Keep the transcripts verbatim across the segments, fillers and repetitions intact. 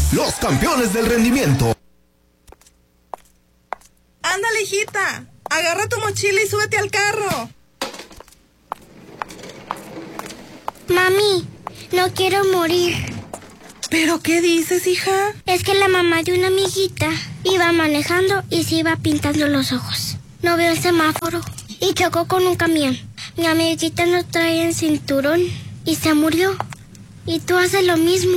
los campeones del rendimiento. Ándale, hijita, agarra tu mochila y súbete al carro. Mami, no quiero morir. ¿Pero qué dices, hija? Es que la mamá de una amiguita iba manejando y se iba pintando los ojos. No veo el semáforo y chocó con un camión. Mi amiguita no traía el cinturón y se murió. Y tú haces lo mismo.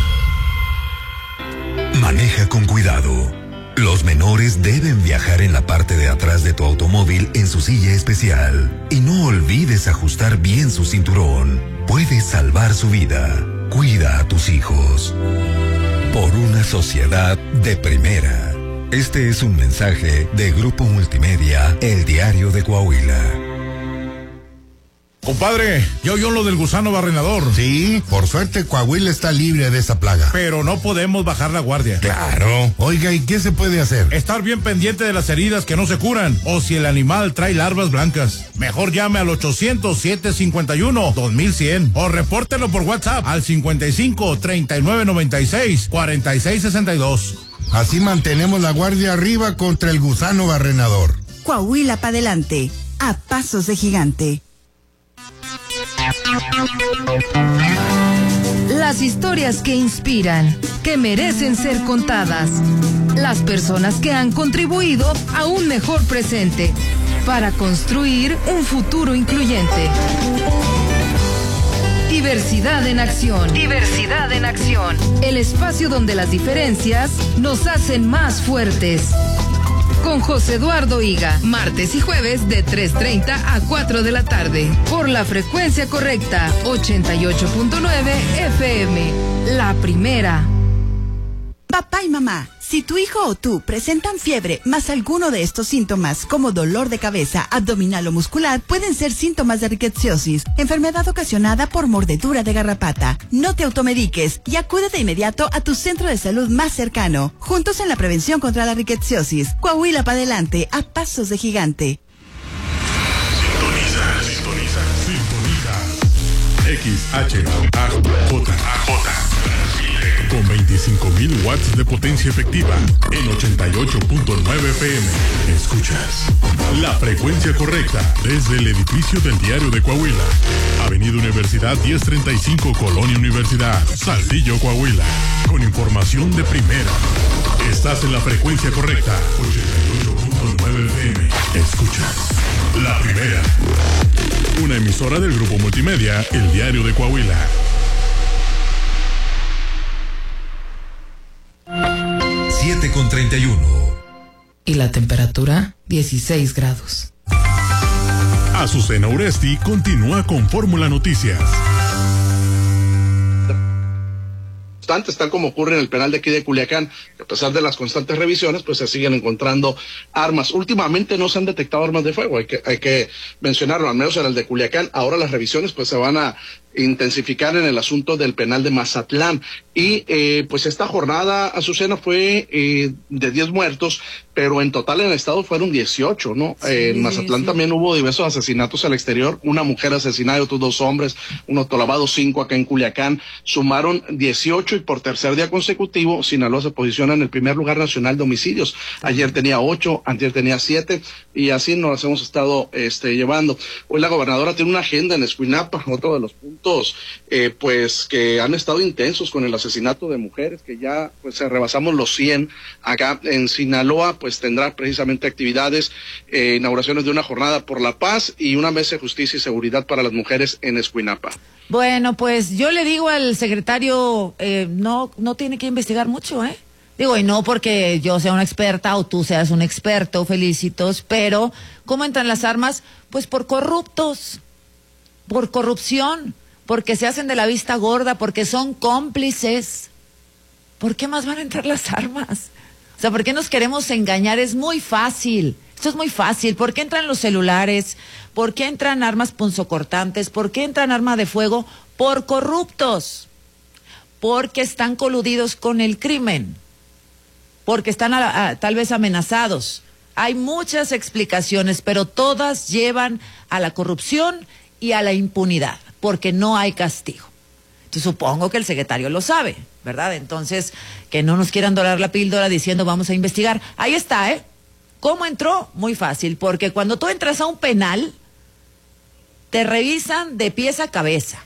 Maneja con cuidado. Los menores deben viajar en la parte de atrás de tu automóvil en su silla especial. Y no olvides ajustar bien su cinturón. Puedes salvar su vida. Cuida a tus hijos. Por una sociedad de primera. Este es un mensaje de Grupo Multimedia, El Diario de Coahuila. Compadre, ¿ya oyó lo del gusano barrenador? Sí, por suerte Coahuila está libre de esa plaga. Pero no podemos bajar la guardia. Claro. Oiga, ¿y qué se puede hacer? Estar bien pendiente de las heridas que no se curan, o si el animal trae larvas blancas. Mejor llame al ochocientos, siete cincuenta y uno, dos mil cien o repórtelo por WhatsApp al cincuenta y cinco, treinta y nueve noventa y seis, cuarenta y seis sesenta y dos. Así mantenemos la guardia arriba contra el gusano barrenador. Coahuila para adelante, a pasos de gigante. Las historias que inspiran, que merecen ser contadas. Las personas que han contribuido a un mejor presente para construir un futuro incluyente. Diversidad en acción. Diversidad en acción. El espacio donde las diferencias nos hacen más fuertes. Con José Eduardo Higa, martes y jueves de tres treinta a cuatro de la tarde. Por la frecuencia correcta, ochenta y ocho punto nueve F M. La primera. Papá y mamá, si tu hijo o tú presentan fiebre más alguno de estos síntomas como dolor de cabeza, abdominal o muscular, pueden ser síntomas de rickettsiosis, enfermedad ocasionada por mordedura de garrapata. No te automediques y acude de inmediato a tu centro de salud más cercano. Juntos en la prevención contra la rickettsiosis. Coahuila para adelante, a pasos de gigante. Sintoniza, sintoniza, sintoniza. X H A J con veinticinco mil watts de potencia efectiva en ochenta y ocho punto nueve F M. Escuchas la frecuencia correcta desde el edificio del Diario de Coahuila. Avenida Universidad diez treinta y cinco, Colonia Universidad, Saltillo, Coahuila. Con información de primera. Estás en la frecuencia correcta. ochenta y ocho punto nueve F M. Escuchas la primera. Una emisora del Grupo Multimedia, El Diario de Coahuila. siete con treinta y uno. Y la temperatura, dieciséis grados. Azucena Uresti continúa con Fórmula Noticias. Tal como ocurre en el penal de aquí de Culiacán, que a pesar de las constantes revisiones, pues se siguen encontrando armas. Últimamente no se han detectado armas de fuego, hay que, hay que mencionarlo, al menos en el de Culiacán. Ahora las revisiones pues se van a intensificar en el asunto del penal de Mazatlán. Y eh, pues esta jornada, Azucena, fue eh, de diez muertos, pero en total en el estado fueron dieciocho, ¿no? Sí, eh, en Mazatlán sí. También hubo diversos asesinatos al exterior, una mujer asesinada y otros dos hombres, un autolavado, cinco acá en Culiacán, sumaron dieciocho y por tercer día consecutivo Sinaloa se posiciona en el primer lugar nacional de homicidios. Ayer tenía ocho, antier tenía siete y así nos las hemos estado este, llevando. Hoy la gobernadora tiene una agenda en Escuinapa, otro de los puntos eh, pues que han estado intensos con el asesinato de mujeres, que ya pues rebasamos los cien acá en Sinaloa. Pues tendrá precisamente actividades, eh, inauguraciones de una jornada por la paz y una mesa de justicia y seguridad para las mujeres en Escuinapa. Bueno, pues yo le digo al secretario, eh, no, no tiene que investigar mucho, ¿eh? Digo, y no porque yo sea una experta o tú seas un experto, felicitos, pero ¿cómo entran las armas? Pues por corruptos, por corrupción, porque se hacen de la vista gorda, porque son cómplices. ¿Por qué más van a entrar las armas? O sea, ¿por qué nos queremos engañar? Es muy fácil. Esto es muy fácil. ¿Por qué entran los celulares? ¿Por qué entran armas punzocortantes? ¿Por qué entran armas de fuego? Por corruptos. Porque están coludidos con el crimen. Porque están a, a, tal vez amenazados. Hay muchas explicaciones, pero todas llevan a la corrupción y a la impunidad, porque no hay castigo. Entonces, supongo que el secretario lo sabe. ¿verdad? Entonces, que no nos quieran dorar la píldora diciendo vamos a investigar. Ahí está, ¿eh? ¿Cómo entró? Muy fácil, porque cuando tú entras a un penal, te revisan de pies a cabeza.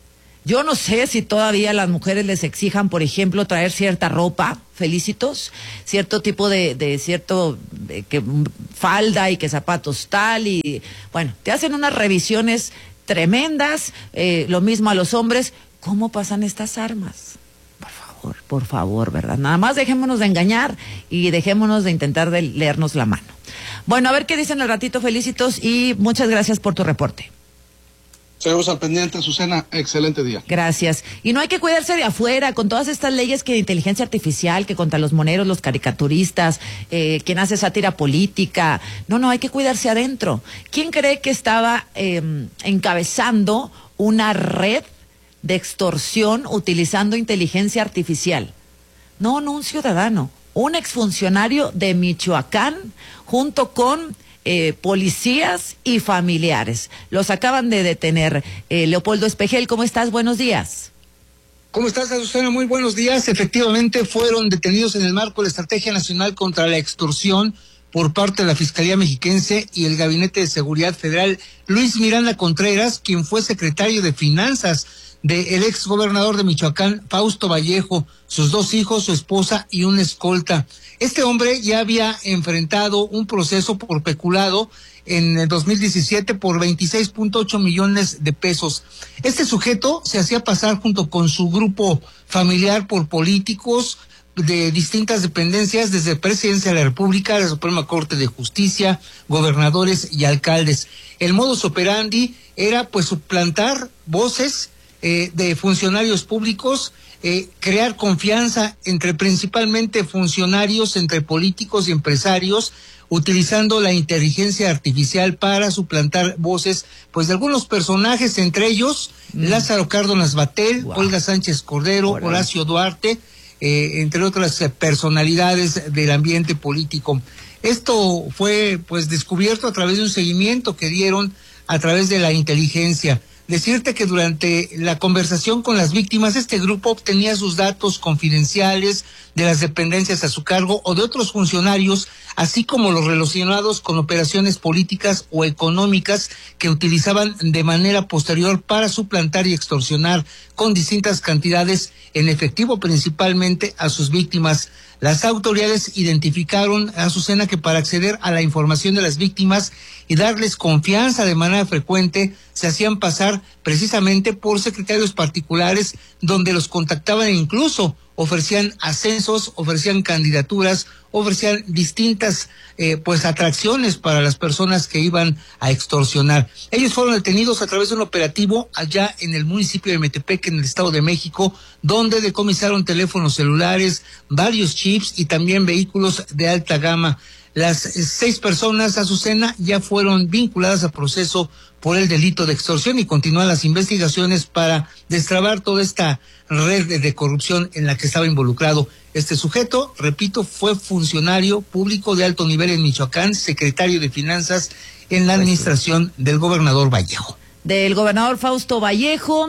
Yo no sé si todavía las mujeres les exijan, por ejemplo, traer cierta ropa, Felicitos, cierto tipo de, de cierto, de, que falda y que zapatos tal, y bueno, te hacen unas revisiones tremendas, eh, lo mismo a los hombres. ¿Cómo pasan estas armas? Por favor, por favor, ¿verdad? Nada más dejémonos de engañar y dejémonos de intentar de leernos la mano. Bueno, a ver qué dicen al ratito, Felicitos, y muchas gracias por tu reporte. Seguimos al pendiente, Azucena. Excelente día. Gracias. Y no hay que cuidarse de afuera con todas estas leyes que de inteligencia artificial, que contra los moneros, los caricaturistas, eh, quien hace sátira política. No, no, hay que cuidarse adentro. ¿Quién cree que estaba eh, encabezando una red de extorsión utilizando inteligencia artificial? No, no un ciudadano, un exfuncionario de Michoacán junto con Eh, policías y familiares. Los acaban de detener. Eh, Leopoldo Espejel, ¿cómo estás? Buenos días. ¿Cómo estás, Azucena? Muy buenos días. Efectivamente, fueron detenidos en el marco de la Estrategia Nacional contra la Extorsión por parte de la Fiscalía Mexiquense y el Gabinete de Seguridad Federal. Luis Miranda Contreras, quien fue secretario de Finanzas del ex gobernador de Michoacán, Fausto Vallejo, sus dos hijos, su esposa y un escolta. Este hombre ya había enfrentado un proceso por peculado en el dos mil diecisiete por veintiséis punto ocho millones de pesos. Este sujeto se hacía pasar junto con su grupo familiar por políticos de distintas dependencias, desde Presidencia de la República, la Suprema Corte de Justicia, gobernadores y alcaldes. El modus operandi era pues suplantar voces eh, de funcionarios públicos, Eh, crear confianza entre principalmente funcionarios, entre políticos y empresarios, utilizando la inteligencia artificial para suplantar voces, pues de algunos personajes, entre ellos mm. Lázaro Cárdenas Batel, wow. Olga Sánchez Cordero, Hola. Horacio Duarte, eh, entre otras eh, personalidades del ambiente político. Esto fue pues descubierto a través de un seguimiento que dieron a través de la inteligencia. Decirte que durante la conversación con las víctimas, este grupo obtenía sus datos confidenciales de las dependencias a su cargo o de otros funcionarios, así como los relacionados con operaciones políticas o económicas que utilizaban de manera posterior para suplantar y extorsionar con distintas cantidades en efectivo principalmente a sus víctimas. Las autoridades identificaron, Azucena, que para acceder a la información de las víctimas y darles confianza de manera frecuente, se hacían pasar precisamente por secretarios particulares, donde los contactaban e incluso ofrecían ascensos, ofrecían candidaturas, ofrecían distintas eh, pues atracciones para las personas que iban a extorsionar. Ellos fueron detenidos a través de un operativo allá en el municipio de Metepec, en el Estado de México, donde decomisaron teléfonos celulares, varios chips y también vehículos de alta gama. Las seis personas, Azucena, ya fueron vinculadas a proceso por el delito de extorsión y continúan las investigaciones para destrabar toda esta red de, de corrupción en la que estaba involucrado este sujeto. Repito, fue funcionario público de alto nivel en Michoacán, secretario de Finanzas en la administración del gobernador Vallejo. Del gobernador Fausto Vallejo,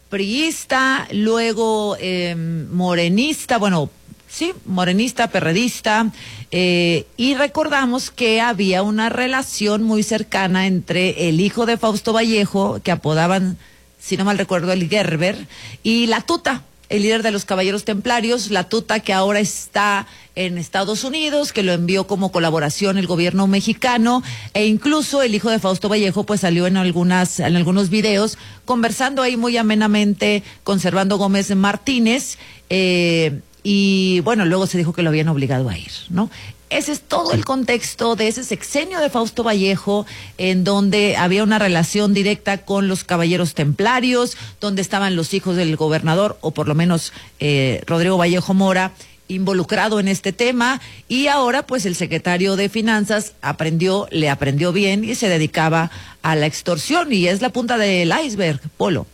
priista, luego eh, morenista, bueno, sí, morenista, perredista, eh, y recordamos que había una relación muy cercana entre el hijo de Fausto Vallejo, que apodaban, si no mal recuerdo, el Gerber, y la Tuta, el líder de los Caballeros Templarios, la Tuta, que ahora está en Estados Unidos, que lo envió como colaboración el gobierno mexicano, e incluso el hijo de Fausto Vallejo pues salió en algunas en algunos videos conversando ahí muy amenamente con Servando Gómez Martínez, eh, y bueno, luego se dijo que lo habían obligado a ir, ¿no? Ese es todo el contexto de ese sexenio de Fausto Vallejo, en donde había una relación directa con los Caballeros Templarios, donde estaban los hijos del gobernador, o por lo menos eh, Rodrigo Vallejo Mora, involucrado en este tema, y ahora pues el secretario de Finanzas aprendió, le aprendió bien y se dedicaba a la extorsión, y es la punta del iceberg, Polo.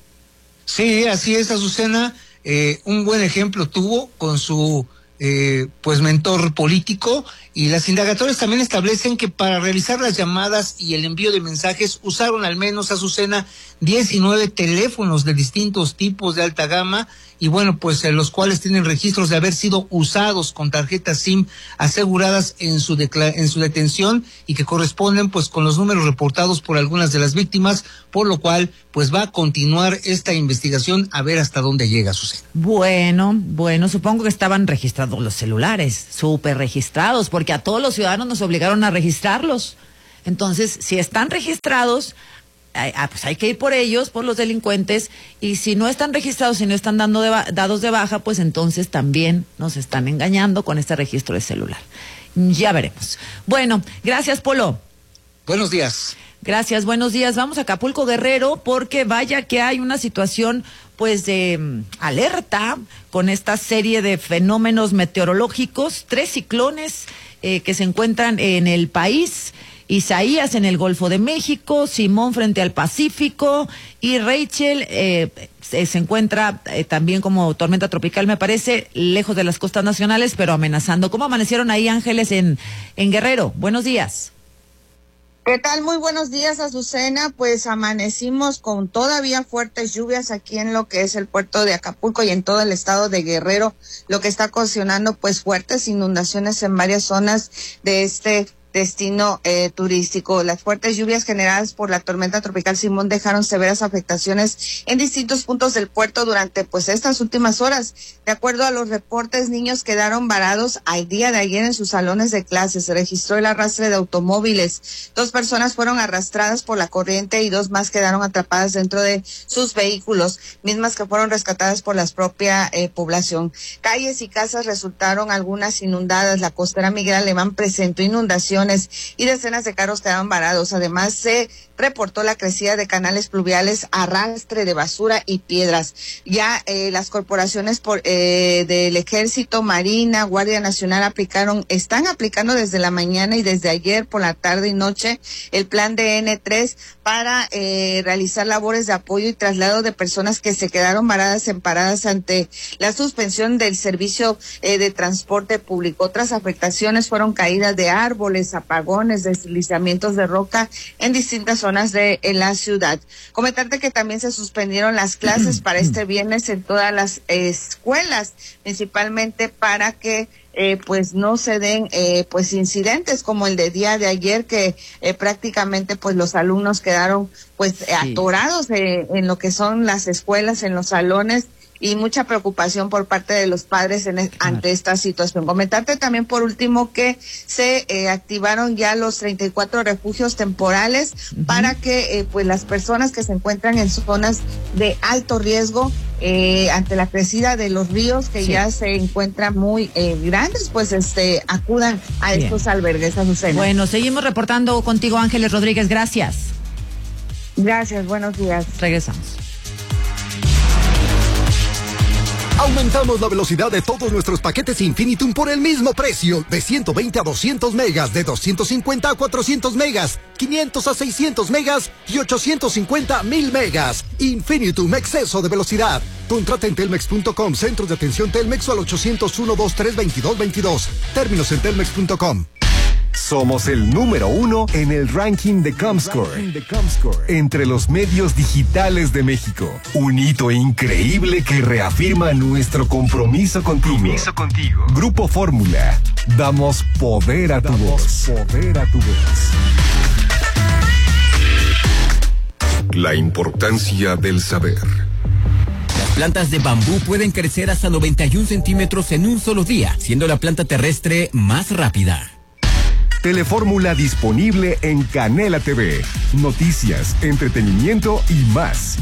Sí, así es, Azucena. Eh, un buen ejemplo tuvo con su eh, pues mentor político, y las indagatorias también establecen que para realizar las llamadas y el envío de mensajes usaron al menos, Azucena, diecinueve teléfonos de distintos tipos de alta gama y bueno, pues eh, los cuales tienen registros de haber sido usados con tarjetas SIM aseguradas en su decla- en su detención y que corresponden pues con los números reportados por algunas de las víctimas, por lo cual pues va a continuar esta investigación a ver hasta dónde llega, Susana. Bueno, bueno, supongo que estaban registrados los celulares, súper registrados, porque a todos los ciudadanos nos obligaron a registrarlos. Entonces, si están registrados, Ah, pues hay que ir por ellos, por los delincuentes, y si no están registrados, si no están dando de ba- dados de baja, pues entonces también nos están engañando con este registro de celular. Ya veremos. Bueno, gracias, Polo. Buenos días. Gracias, buenos días. Vamos a Acapulco, Guerrero, porque vaya que hay una situación pues de um, alerta con esta serie de fenómenos meteorológicos, tres ciclones eh, que se encuentran en el país. Isaías en el Golfo de México, Simón frente al Pacífico y Rachel eh, se, se encuentra eh, también como tormenta tropical, me parece, lejos de las costas nacionales, pero amenazando. ¿Cómo amanecieron ahí, Ángeles, en, en Guerrero? Buenos días. ¿Qué tal? Muy buenos días, Azucena. Pues amanecimos con todavía fuertes lluvias aquí en lo que es el puerto de Acapulco y en todo el estado de Guerrero, lo que está ocasionando pues fuertes inundaciones en varias zonas de este destino eh, turístico. Las fuertes lluvias generadas por la tormenta tropical Simón dejaron severas afectaciones en distintos puntos del puerto durante pues estas últimas horas. De acuerdo a los reportes, niños quedaron varados al día de ayer en sus salones de clases. Se registró el arrastre de automóviles. Dos personas fueron arrastradas por la corriente y dos más quedaron atrapadas dentro de sus vehículos, mismas que fueron rescatadas por la propia eh, población. Calles y casas resultaron algunas inundadas. La costera Miguel Alemán presentó inundaciones y decenas de carros quedaron varados. Además, se reportó la crecida de canales pluviales, arrastre de basura y piedras. Ya eh, las corporaciones por, eh, del Ejército, Marina, Guardia Nacional aplicaron, están aplicando desde la mañana y desde ayer por la tarde y noche el plan de N tres para eh, realizar labores de apoyo y traslado de personas que se quedaron varadas en paradas ante la suspensión del servicio eh, de transporte público. Otras afectaciones fueron caídas de árboles, apagones, deslizamientos de roca en distintas zonas de en la ciudad. Comentarte que también se suspendieron las clases para este viernes en todas las eh, escuelas, principalmente para que Eh, pues no se den eh, pues incidentes como el de día de ayer, que eh, prácticamente pues los alumnos quedaron pues sí. atorados eh, en lo que son las escuelas, en los salones, y mucha preocupación por parte de los padres en, claro. ante esta situación. Comentarte también por último que se eh, activaron ya los treinta y cuatro refugios temporales uh-huh. para que eh, pues las personas que se encuentran en zonas de alto riesgo eh, ante la crecida de los ríos que sí. ya se encuentran muy eh, grandes, pues este acudan a Bien. estos albergues, Azucena. Bueno, seguimos reportando contigo, Ángeles Rodríguez, gracias. Gracias, buenos días. Regresamos. Aumentamos la velocidad de todos nuestros paquetes Infinitum por el mismo precio, de ciento veinte a doscientos megas, de doscientos cincuenta a cuatrocientos megas, quinientos a seiscientos megas y ochocientos cincuenta a mil megas. Infinitum, exceso de velocidad. Contrata en telmex punto com, centros de atención Telmex o al ochocientos uno, veintitrés, veintidós, veintidós. Términos en telmex punto com. Somos el número uno en el ranking de Comscore, entre los medios digitales de México. Un hito increíble que reafirma nuestro compromiso contigo. Compromiso contigo. Grupo Fórmula. Damos poder a tu voz. Poder a tu voz. La importancia del saber. Las plantas de bambú pueden crecer hasta noventa y un centímetros en un solo día, siendo la planta terrestre más rápida. Telefórmula disponible en Canela T V. Noticias, entretenimiento y más.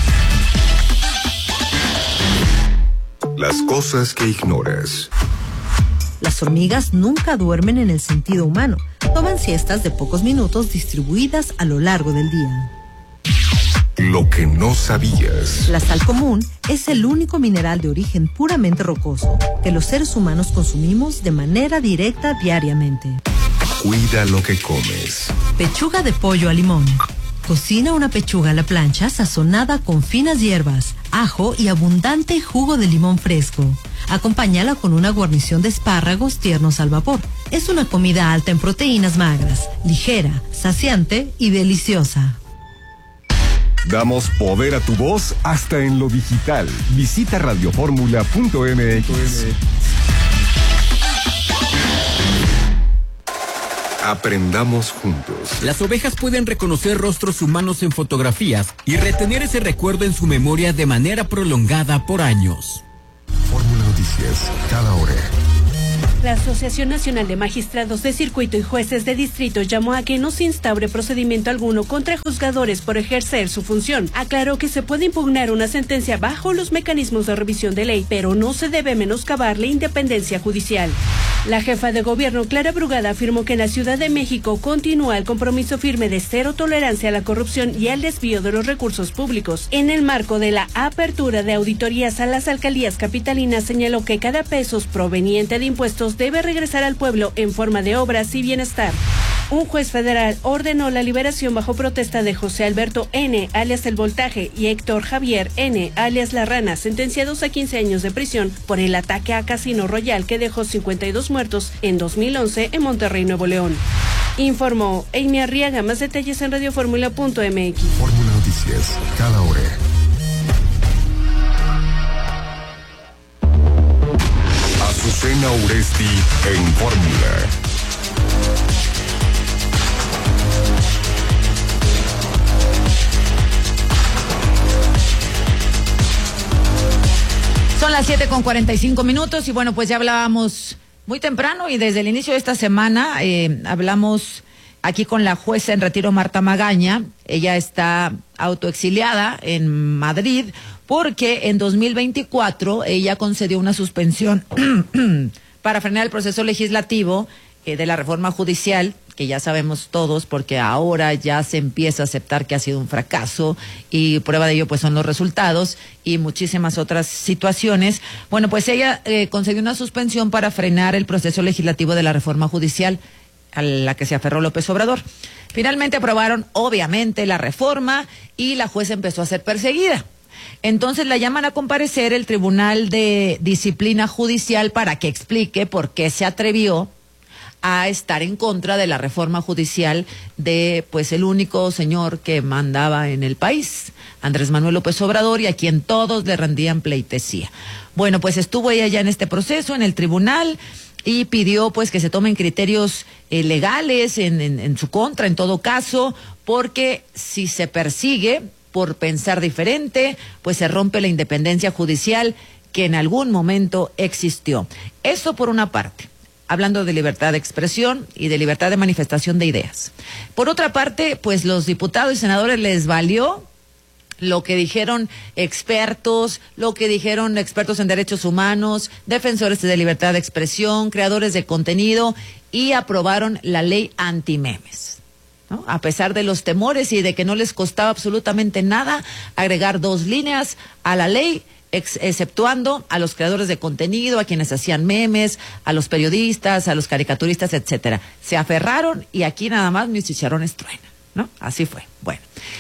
Las cosas que ignoras. Las hormigas nunca duermen en el sentido humano. Toman siestas de pocos minutos distribuidas a lo largo del día. Lo que no sabías. La sal común es el único mineral de origen puramente rocoso que los seres humanos consumimos de manera directa diariamente. Cuida lo que comes. Pechuga de pollo a limón. Cocina una pechuga a la plancha sazonada con finas hierbas, ajo y abundante jugo de limón fresco. Acompáñala con una guarnición de espárragos tiernos al vapor. Es una comida alta en proteínas magras, ligera, saciante y deliciosa. Damos poder a tu voz hasta en lo digital. Visita radioformula punto m x. Aprendamos juntos. Las ovejas pueden reconocer rostros humanos en fotografías y retener ese recuerdo en su memoria de manera prolongada por años. Fórmula Noticias, cada hora. La Asociación Nacional de Magistrados de Circuito y Jueces de Distrito llamó a que no se instaure procedimiento alguno contra juzgadores por ejercer su función. Aclaró que se puede impugnar una sentencia bajo los mecanismos de revisión de ley, pero no se debe menoscabar la independencia judicial. La jefa de gobierno, Clara Brugada, afirmó que en la Ciudad de México continúa el compromiso firme de cero tolerancia a la corrupción y al desvío de los recursos públicos. En el marco de la apertura de auditorías a las alcaldías capitalinas, señaló que cada peso proveniente de impuestos debe regresar al pueblo en forma de obras y bienestar. Un juez federal ordenó la liberación bajo protesta de José Alberto N., alias El Voltaje, y Héctor Javier N., alias La Rana, sentenciados a quince años de prisión por el ataque a Casino Royal que dejó cincuenta y dos muertos en dos mil once en Monterrey, Nuevo León. Informó Amy Arriaga. Más detalles en radioformula punto m x. Fórmula Noticias, cada hora. Azucena Uresti en Fórmula. Son las siete con cuarenta y cinco minutos y bueno, pues ya hablábamos muy temprano y desde el inicio de esta semana eh, hablamos aquí con la jueza en retiro Marta Magaña. Ella está autoexiliada en Madrid porque en dos mil veinticuatro ella concedió una suspensión para frenar el proceso legislativo eh, de la reforma judicial, que ya sabemos todos porque ahora ya se empieza a aceptar que ha sido un fracaso y prueba de ello pues son los resultados y muchísimas otras situaciones. Bueno, pues ella eh, concedió una suspensión para frenar el proceso legislativo de la reforma judicial a la que se aferró López Obrador. Finalmente aprobaron obviamente la reforma y la jueza empezó a ser perseguida. Entonces la llaman a comparecer el Tribunal de Disciplina Judicial para que explique por qué se atrevió a estar en contra de la reforma judicial de pues el único señor que mandaba en el país, Andrés Manuel López Obrador, y a quien todos le rendían pleitesía. Bueno, pues estuvo ella ya en este proceso, en el tribunal, y pidió pues que se tomen criterios eh, legales en, en, en su contra, en todo caso, porque si se persigue por pensar diferente, pues se rompe la independencia judicial que en algún momento existió. Eso por una parte, hablando de libertad de expresión y de libertad de manifestación de ideas. Por otra parte, pues los diputados y senadores les valió lo que dijeron expertos, lo que dijeron expertos en derechos humanos, defensores de libertad de expresión, creadores de contenido, y aprobaron la ley antimemes, ¿no? A pesar de los temores y de que no les costaba absolutamente nada agregar dos líneas a la ley, ex exceptuando a los creadores de contenido, a quienes hacían memes, a los periodistas, a los caricaturistas, etcétera. Se aferraron y aquí nada más mis chicharrones truenan, ¿no? Así fue. Bueno.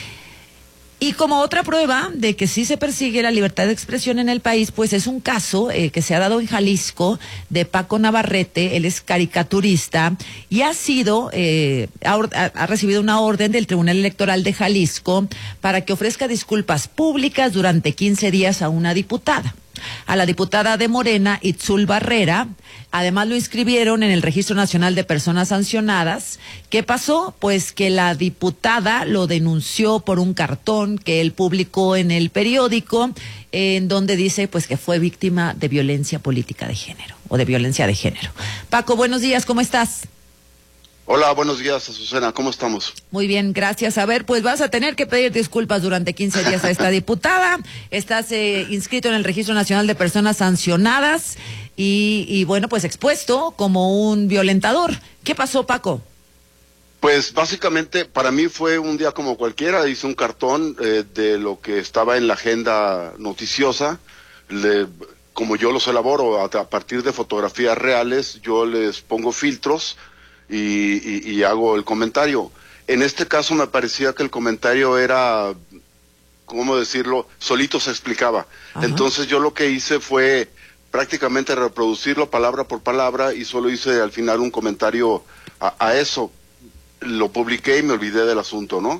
Y como otra prueba de que sí se persigue la libertad de expresión en el país, pues es un caso eh, que se ha dado en Jalisco de Paco Navarrete. Él es caricaturista y ha sido, eh, ha, ha recibido una orden del Tribunal Electoral de Jalisco para que ofrezca disculpas públicas durante quince días a una diputada. A la diputada de Morena, Itzul Barrera. Además lo inscribieron en el Registro Nacional de Personas Sancionadas. ¿Qué pasó? Pues que la diputada lo denunció por un cartón que él publicó en el periódico, en donde dice pues que fue víctima de violencia política de género o de violencia de género. Paco, buenos días, ¿cómo estás? Hola, buenos días, Azucena, ¿cómo estamos? Muy bien, gracias. A ver, pues vas a tener que pedir disculpas durante quince días a esta diputada. Estás eh, inscrito en el Registro Nacional de Personas Sancionadas y, y, bueno, pues expuesto como un violentador. ¿Qué pasó, Paco? Pues básicamente para mí fue un día como cualquiera. Hice un cartón eh, de lo que estaba en la agenda noticiosa. Le, como yo los elaboro a, a partir de fotografías reales, yo les pongo filtros Y, y, y hago el comentario. En este caso me parecía que el comentario era, ¿cómo decirlo? Solito se explicaba. Ajá. Entonces yo lo que hice fue prácticamente reproducirlo palabra por palabra y solo hice al final un comentario a, a eso. Lo publiqué y me olvidé del asunto, ¿no?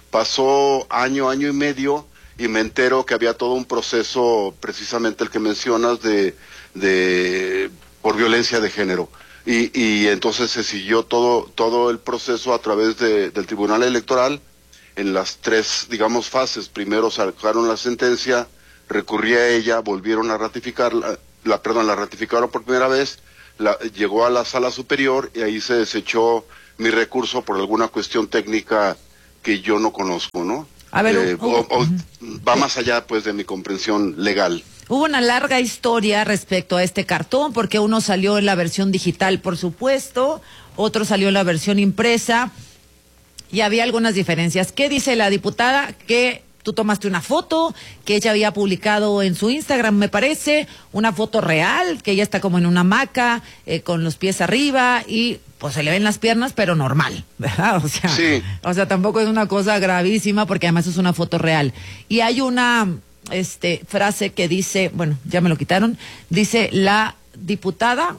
Pasó año, año y medio y me entero que había todo un proceso, precisamente el que mencionas, de, de por violencia de género. Y, y entonces se siguió todo, todo el proceso a través de, del Tribunal Electoral en las tres, digamos, fases. Primero sacaron la sentencia, recurrí a ella, volvieron a ratificarla, la, perdón, la ratificaron por primera vez, la, llegó a la Sala Superior y ahí se desechó mi recurso por alguna cuestión técnica que yo no conozco, ¿no? A ver, eh, uh, o, o, va más allá, pues, de mi comprensión legal. Hubo una larga historia respecto a este cartón, porque uno salió en la versión digital, por supuesto, otro salió en la versión impresa, y había algunas diferencias. ¿Qué dice la diputada? Que tú tomaste una foto que ella había publicado en su Instagram, me parece, una foto real, que ella está como en una hamaca, eh, con los pies arriba, y pues se le ven las piernas, pero normal, ¿verdad? O sea, sí. O sea, tampoco es una cosa gravísima, porque además es una foto real. Y hay una este frase que dice, bueno, ya me lo quitaron, dice la diputada,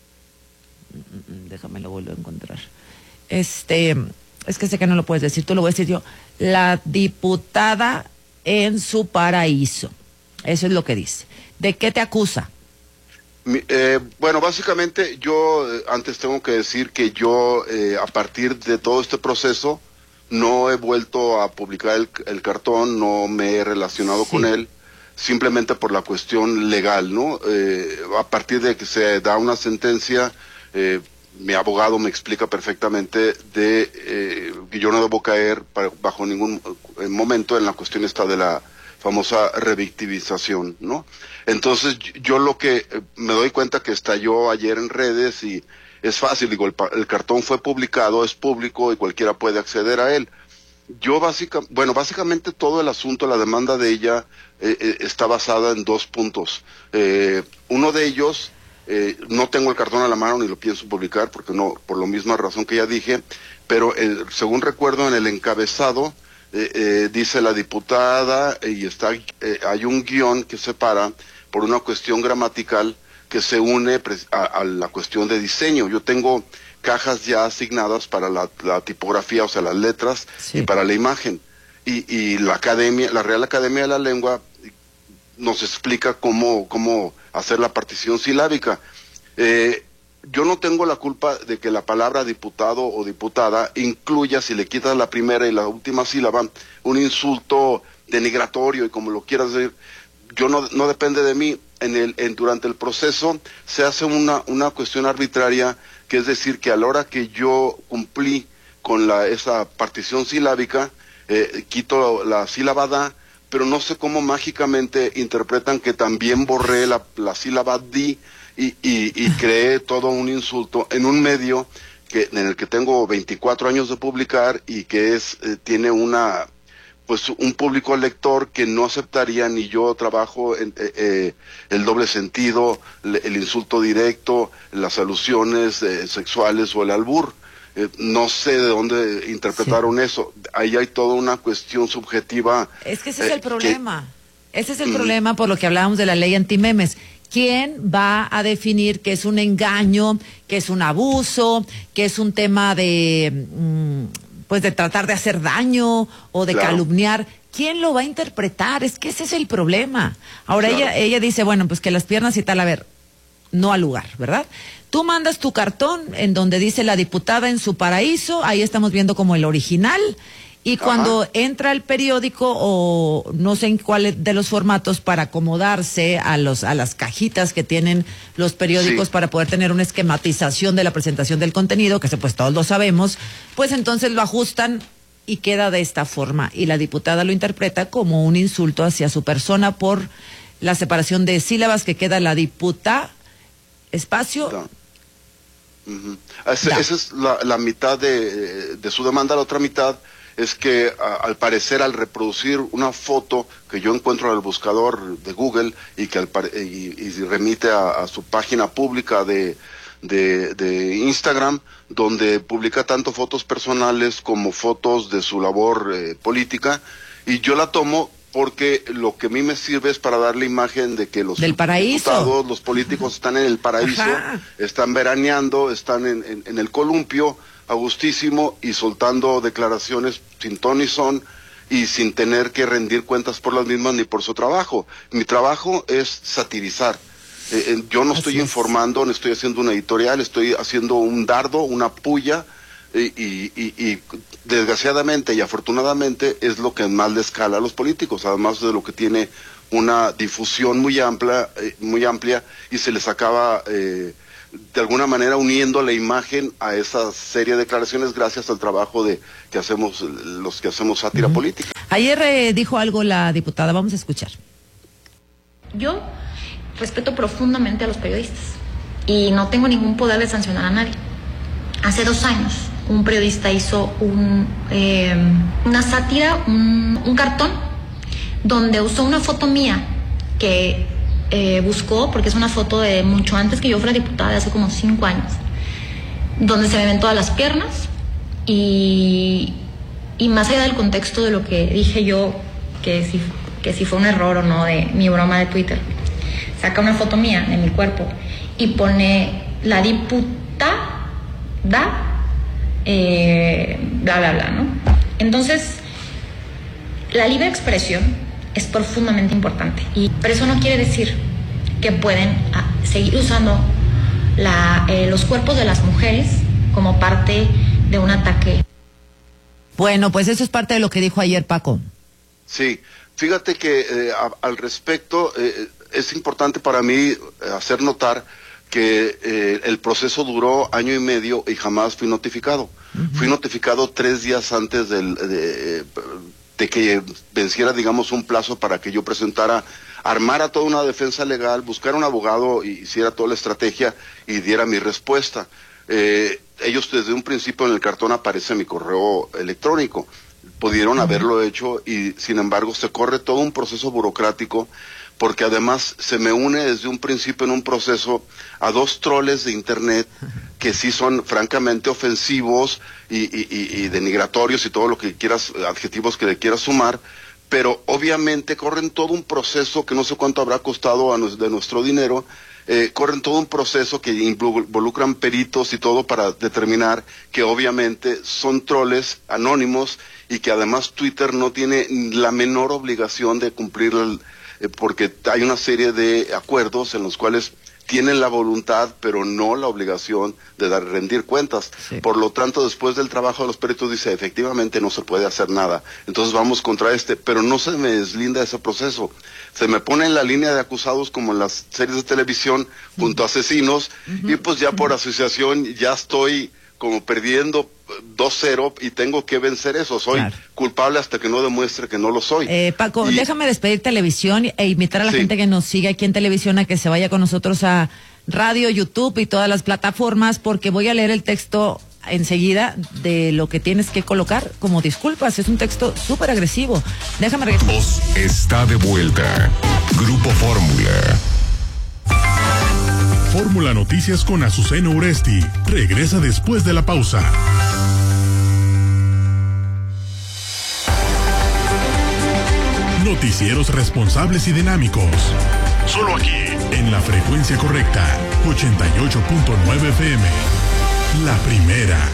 déjame lo vuelvo a encontrar, este, es que sé que no lo puedes decir, tú lo voy a decir yo, la diputada en su paraíso, eso es lo que dice. ¿De qué te acusa? Mi, eh, bueno, básicamente yo eh, antes tengo que decir que yo eh, a partir de todo este proceso no he vuelto a publicar el, el cartón, no me he relacionado sí. con él, simplemente por la cuestión legal, ¿no? Eh, a partir de que se da una sentencia, eh, mi abogado me explica perfectamente de eh, que yo no debo caer para, bajo ningún momento en la cuestión esta de la famosa revictimización, ¿no? Entonces yo lo que me doy cuenta que estalló ayer en redes y es fácil, digo, el, el cartón fue publicado, es público y cualquiera puede acceder a él. Yo básicamente, bueno, básicamente todo el asunto, la demanda de ella eh, eh, está basada en dos puntos. Eh, uno de ellos, eh, no tengo el cartón a la mano ni lo pienso publicar porque no, por la misma razón que ya dije, pero el, según recuerdo en el encabezado eh, eh, dice la diputada y está, eh, hay un guión que separa por una cuestión gramatical que se une a, a la cuestión de diseño. Yo tengo cajas ya asignadas para la, la tipografía, o sea, las letras, sí. y para la imagen. Y, y la academia, la Real Academia de la Lengua nos explica cómo, cómo hacer la partición silábica. Eh, yo no tengo la culpa de que la palabra diputado o diputada incluya, si le quitas la primera y la última sílaba, un insulto denigratorio y como lo quieras decir. Yo no, no depende de mí. En el, en, durante el proceso se hace una, una cuestión arbitraria, que es decir, que a la hora que yo cumplí con la, esa partición silábica, eh, quito la, la sílaba da, pero no sé cómo mágicamente interpretan que también borré la, la sílaba di y, y, y creé todo un insulto en un medio que, en el que tengo veinticuatro años de publicar y que es eh, tiene una... pues un público lector que no aceptaría, ni yo trabajo en eh, eh, el doble sentido, el, el insulto directo, las alusiones eh, sexuales o el albur. Eh, no sé de dónde interpretaron sí. eso. Ahí hay toda una cuestión subjetiva. Es que ese eh, es el problema. Que... Ese es el mm. problema por lo que hablábamos de la ley antimemes. ¿Quién va a definir que es un engaño, que es un abuso, que es un tema de... Mmm, pues de tratar de hacer daño o de claro. calumniar? ¿Quién lo va a interpretar? Es que ese es el problema. Ahora claro. ella ella dice, bueno, pues que las piernas y tal, a ver, no al lugar, ¿verdad? Tú mandas tu cartón en donde dice la diputada en su paraíso, ahí estamos viendo como el original, y Ajá. cuando entra el periódico o no sé en cuál de los formatos para acomodarse a los a las cajitas que tienen los periódicos sí. para poder tener una esquematización de la presentación del contenido, que pues todos lo sabemos, pues entonces lo ajustan y queda de esta forma. Y la diputada lo interpreta como un insulto hacia su persona por la separación de sílabas que queda la diputa, espacio... Da. Uh-huh. Esa, esa es la, la mitad de, de su demanda, la otra mitad... es que a, al parecer al reproducir una foto que yo encuentro en el buscador de Google y que al, y, y remite a, a su página pública de, de, de Instagram, donde publica tanto fotos personales como fotos de su labor eh, política, y yo la tomo porque lo que a mí me sirve es para dar la imagen de que los Del paraíso. diputados, los políticos están en el paraíso, Ajá. están veraneando, están en, en, en el columpio, a gustísimo y soltando declaraciones sin ton ni son, y sin tener que rendir cuentas por las mismas ni por su trabajo. Mi trabajo es satirizar. Eh, eh, yo no estoy informando, no estoy haciendo una editorial, estoy haciendo un dardo, una puya, y, y, y, y desgraciadamente y afortunadamente es lo que más le escala a los políticos, además de lo que tiene una difusión muy amplia, eh, muy amplia y se les acaba eh, de alguna manera uniendo la imagen a esa serie de declaraciones gracias al trabajo de que hacemos los que hacemos sátira uh-huh. política. Ayer eh, dijo algo la diputada, vamos a escuchar. Yo respeto profundamente a los periodistas y no tengo ningún poder de sancionar a nadie. Hace dos años un periodista hizo un, eh, una sátira, un, un cartón donde usó una foto mía que eh, buscó, porque es una foto de mucho antes que yo fuera diputada, de hace como cinco años, donde se me ven todas las piernas y, y más allá del contexto de lo que dije yo, que si, que si fue un error o no de mi broma de Twitter, saca una foto mía de mi cuerpo y pone la diputada, eh, bla, bla, bla, ¿no? Entonces, la libre expresión es profundamente importante, y pero eso no quiere decir que pueden ah, seguir usando la, eh, los cuerpos de las mujeres como parte de un ataque. Bueno, pues eso es parte de lo que dijo ayer Paco. Sí, fíjate que eh, a, al respecto eh, es importante para mí eh, hacer notar que eh, el proceso duró año y medio y jamás fui notificado. Uh-huh. Fui notificado tres días antes del... De, de que venciera, digamos, un plazo para que yo presentara, armara toda una defensa legal, buscara un abogado y hiciera toda la estrategia y diera mi respuesta. Eh, ellos desde un principio en el cartón aparece mi correo electrónico, pudieron uh-huh. haberlo hecho y sin embargo se corre todo un proceso burocrático porque además se me une desde un principio en un proceso a dos troles de internet que sí son francamente ofensivos y, y, y, y denigratorios y todo lo que quieras, adjetivos que le quieras sumar, pero obviamente corren todo un proceso que no sé cuánto habrá costado a nos, de nuestro dinero, eh, corren todo un proceso que involucran peritos y todo para determinar que obviamente son troles anónimos y que además Twitter no tiene la menor obligación de cumplir el, eh, porque hay una serie de acuerdos en los cuales tienen la voluntad, pero no la obligación de dar, rendir cuentas. Sí. Por lo tanto, después del trabajo de los peritos dice, efectivamente no se puede hacer nada. Entonces vamos contra este, pero no se me deslinda ese proceso. Se me pone en la línea de acusados como en las series de televisión, junto a asesinos, uh-huh. y pues ya por asociación ya estoy como perdiendo dos cero y tengo que vencer eso. Soy claro. culpable hasta que no demuestre que no lo soy. Eh, Paco, y... déjame despedir televisión e invitar a la sí. gente que nos sigue aquí en televisión a que se vaya con nosotros a radio, YouTube y todas las plataformas, porque voy a leer el texto enseguida de lo que tienes que colocar como disculpas. Es un texto súper agresivo. Déjame regresar. Voz está de vuelta. Grupo Fórmula. Fórmula Noticias con Azucena Uresti. Regresa después de la pausa. Noticieros responsables y dinámicos. Solo aquí, en la frecuencia correcta. ochenta y ocho punto nueve F M. La primera.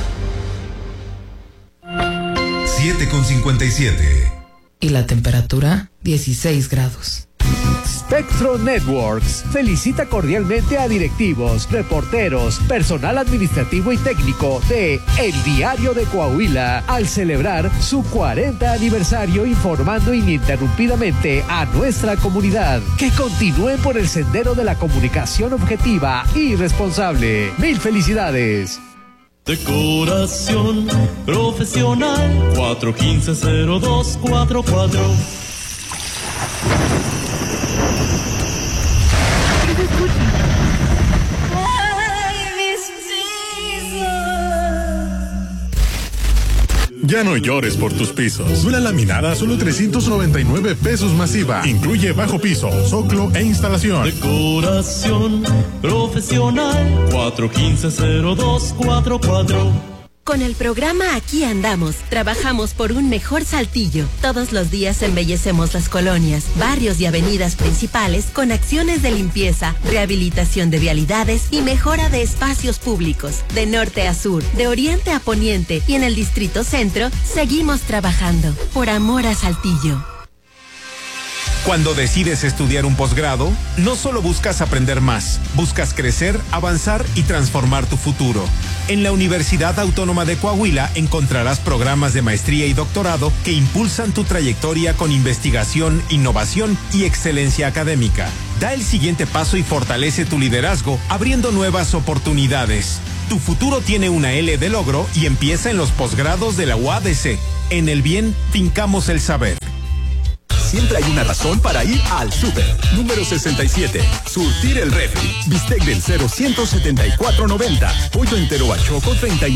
siete con cincuenta y siete. Y la temperatura, dieciséis grados. Spectro Networks felicita cordialmente a directivos, reporteros, personal administrativo y técnico de El Diario de Coahuila al celebrar su cuarenta aniversario, informando ininterrumpidamente a nuestra comunidad. Que continúen por el sendero de la comunicación objetiva y responsable. Mil felicidades. Decoración profesional cuatro uno cinco cero dos cuatro cuatro. Ya no llores por tus pisos. Una laminada, solo trescientos noventa y nueve pesos masiva. Incluye bajo piso, zoclo e instalación. Decoración profesional cuatro uno cinco cero dos cuatro cuatro. Con el programa Aquí Andamos, trabajamos por un mejor Saltillo. Todos los días embellecemos las colonias, barrios y avenidas principales con acciones de limpieza, rehabilitación de vialidades y mejora de espacios públicos. De norte a sur, de oriente a poniente y en el Distrito Centro, seguimos trabajando por amor a Saltillo. Cuando decides estudiar un posgrado, no solo buscas aprender más, buscas crecer, avanzar y transformar tu futuro. En la Universidad Autónoma de Coahuila encontrarás programas de maestría y doctorado que impulsan tu trayectoria con investigación, innovación y excelencia académica. Da el siguiente paso y fortalece tu liderazgo, abriendo nuevas oportunidades. Tu futuro tiene una L de logro y empieza en los posgrados de la U A D C. En el bien, fincamos el saber. Siempre hay una razón para ir al súper. Número sesenta y siete. Surtir el refri. Bistec del cero ciento setenta y cuatro noventa. Pollo entero a choco treinta y